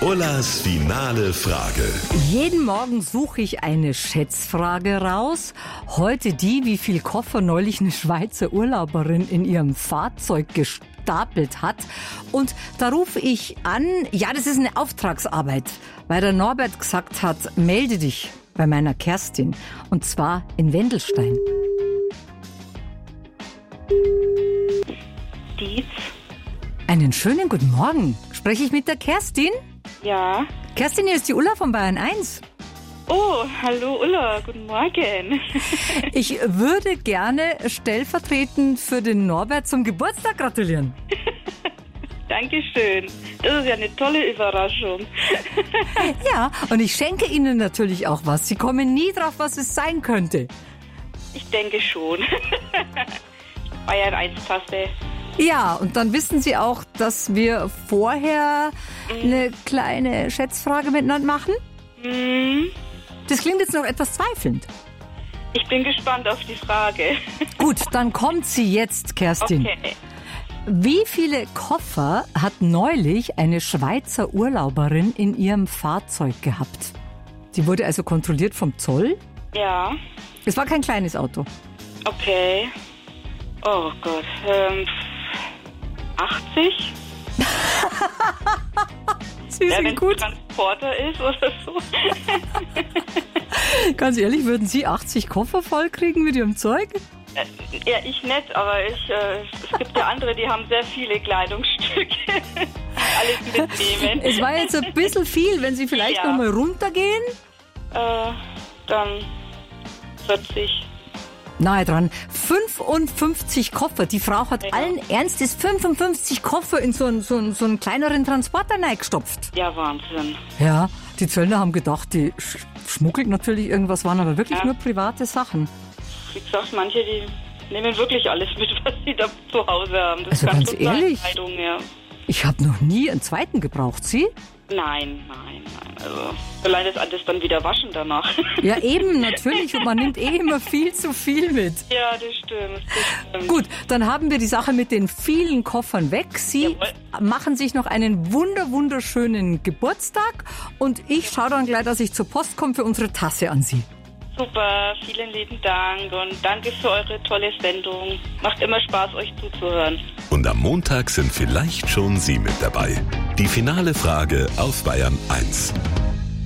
Ullas finale Frage. Jeden Morgen suche ich eine Schätzfrage raus. Heute die, wie viel Koffer neulich eine Schweizer Urlauberin in ihrem Fahrzeug gestapelt hat. Und da rufe ich an, ja, das ist eine Auftragsarbeit, weil der Norbert gesagt hat, melde dich bei meiner Kerstin. Und zwar in Wendelstein. Dietz. Einen schönen guten Morgen. Spreche ich mit der Kerstin? Ja. Kerstin, hier ist die Ulla von Bayern 1. Oh, hallo Ulla, guten Morgen. Ich würde gerne stellvertretend für den Norbert zum Geburtstag gratulieren. Dankeschön. Das ist ja eine tolle Überraschung. Ja, und ich schenke Ihnen natürlich auch was. Sie kommen nie drauf, was es sein könnte. Ich denke schon. Bayern 1 Tasse. Ja, und dann wissen Sie auch, dass wir vorher eine kleine Schätzfrage miteinander machen? Das klingt jetzt noch etwas zweifelnd. Ich bin gespannt auf die Frage. Gut, dann kommt sie jetzt, Kerstin. Okay. Wie viele Koffer hat neulich eine Schweizer Urlauberin in ihrem Fahrzeug gehabt? Sie wurde also kontrolliert vom Zoll. Ja. Es war kein kleines Auto. Okay. Oh Gott. 80? Sie Ja, sind wenn gut. es Transporter ist oder so. Ganz ehrlich, würden Sie 80 Koffer vollkriegen mit Ihrem Zeug? Ja, ich nicht, aber es gibt ja andere, die haben sehr viele Kleidungsstücke. Alles mitnehmen. Es war jetzt ein bisschen viel, wenn Sie vielleicht Ja. noch mal runtergehen. Dann 40. Nahe dran. 55 Koffer. Die Frau hat Ja. allen Ernstes 55 Koffer in so einen kleineren Transporter reingestopft. Ja, Wahnsinn. Ja, die Zöllner haben gedacht, die schmuggelt natürlich irgendwas, waren aber wirklich Ja. nur private Sachen. Wie gesagt, manche, die nehmen wirklich alles mit, was sie da zu Hause haben. Das Also kann ganz schon sein, ehrlich? Kleidung, ja. Ich habe noch nie einen zweiten gebraucht. Sie? Nein. Also, allein das alles dann wieder waschen danach. Ja, eben, natürlich. Und man nimmt immer viel zu viel mit. Ja, das stimmt. Gut, dann haben wir die Sache mit den vielen Koffern weg. Sie Jawohl. machen sich noch einen wunderschönen Geburtstag. Und ich schaue dann gleich, dass ich zur Post komme für unsere Tasse an Sie. Super, vielen lieben Dank und danke für eure tolle Sendung. Macht immer Spaß, euch zuzuhören. Und am Montag sind vielleicht schon Sie mit dabei. Die finale Frage auf Bayern 1.